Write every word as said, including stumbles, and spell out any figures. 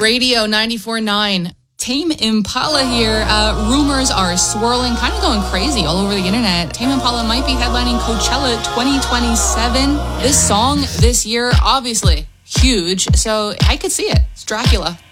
Radio ninety-four point nine. Tame Impala here. Uh, rumors are swirling, kind of going crazy all over the internet. Tame Impala might be headlining Coachella twenty twenty-seven. This song this year, obviously huge, so I could see it. It's Dracula.